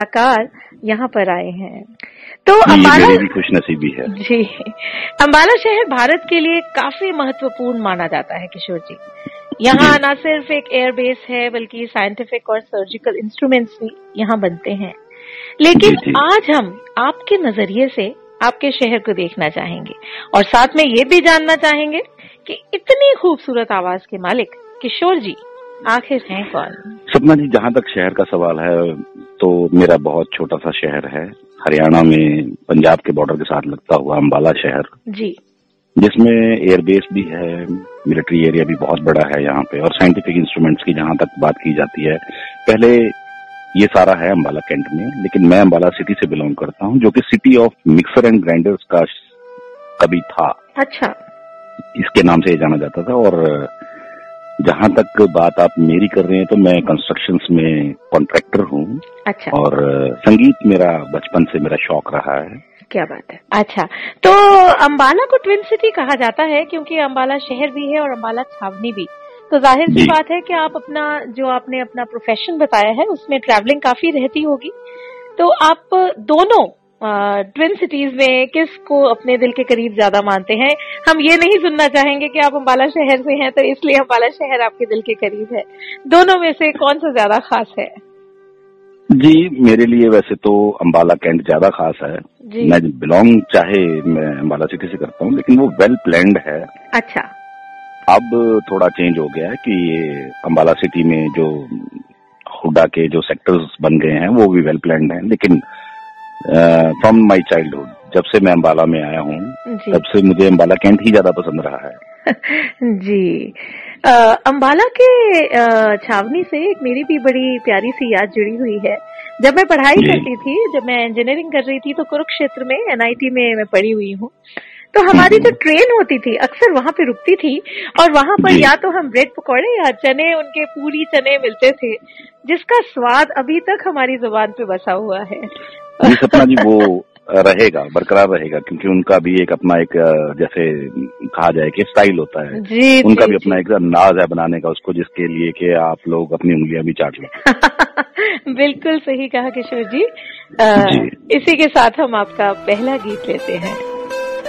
कलाकार यहाँ पर आए हैं। तो अम्बाला मेरी भी खुशनसीबी है जी। अम्बाला शहर भारत के लिए काफी महत्वपूर्ण माना जाता है किशोर जी। यहाँ न सिर्फ एक एयरबेस है बल्कि साइंटिफिक और सर्जिकल इंस्ट्रूमेंट्स भी यहाँ बनते हैं। लेकिन आज हम आपके नजरिए से आपके शहर को देखना चाहेंगे और साथ में ये भी जानना चाहेंगे कि इतनी खूबसूरत आवाज के मालिक किशोर जी आखिर हैं कौन? सपना जी, जहाँ तक शहर का सवाल है तो मेरा बहुत छोटा सा शहर है, हरियाणा में पंजाब के बॉर्डर के साथ लगता हुआ अम्बाला शहर जी, जिसमें एयरबेस भी है, मिलिट्री एरिया भी बहुत बड़ा है यहाँ पे, और साइंटिफिक इंस्ट्रूमेंट्स की जहाँ तक बात की जाती है, पहले ये सारा है अम्बाला कैंट में। लेकिन मैं अम्बाला सिटी से बिलोंग करता हूँ, जो कि city of mixer and grinders का कभी था। अच्छा, इसके नाम से ये जाना जाता था। और जहाँ तक बात आप मेरी कर रहे हैं तो मैं कंस्ट्रक्शंस में कॉन्ट्रैक्टर हूँ। अच्छा। और संगीत मेरा बचपन से मेरा शौक रहा है। क्या बात है। अच्छा, तो अम्बाला को ट्विन सिटी कहा जाता है क्योंकि अम्बाला शहर भी है और अम्बाला छावनी भी। तो जाहिर सी बात है कि आप आपने अपना प्रोफेशन बताया है उसमें ट्रैवलिंग काफी रहती होगी। तो आप दोनों ट्विन सिटीज में किसको अपने दिल के करीब ज्यादा मानते हैं? हम ये नहीं सुनना चाहेंगे कि आप अम्बाला शहर से हैं तो इसलिए अम्बाला शहर आपके दिल के करीब है। दोनों में से कौन सा ज्यादा खास है? जी, मेरे लिए वैसे तो अम्बाला कैंट ज्यादा खास है। मैं बिलोंग चाहे मैं अम्बाला सिटी से करता हूँ, लेकिन वो वेल प्लान्ड है। अच्छा। अब थोड़ा चेंज हो गया है कि ये अम्बाला सिटी में जो हुडा के जो सेक्टर्स बन गए हैं वो भी वेल प्लान्ड हैं। लेकिन फ्रॉम माय चाइल्डहुड, जब से मैं अम्बाला में आया हूँ तब से मुझे अम्बाला कैंट ही ज्यादा पसंद रहा है। जी। अम्बाला के छावनी से एक मेरी भी बड़ी प्यारी सी याद जुड़ी हुई है। जब मैं पढ़ाई करती थी, जब मैं इंजीनियरिंग कर रही थी तो कुरुक्षेत्र में एनआईटी में मैं पढ़ी हुई हूँ। तो हमारी जो ट्रेन होती थी अक्सर वहां पे रुकती थी और वहां पर या तो हम ब्रेड पकौड़े या चने, उनके पूरी चने मिलते थे, जिसका स्वाद अभी तक हमारी जुबान पे बसा हुआ है। जी सपना जी, वो रहेगा, बरकरार रहेगा, क्योंकि उनका भी एक अपना एक जैसे कहा जाए कि स्टाइल होता है। जी, उनका भी अपना एक अंदाज है बनाने का उसको, जिसके लिए कि आप लोग अपनी उंगलियां भी चाट लो। बिल्कुल सही कहा किशोर जी। इसी के साथ हम आपका पहला गीत लेते हैं।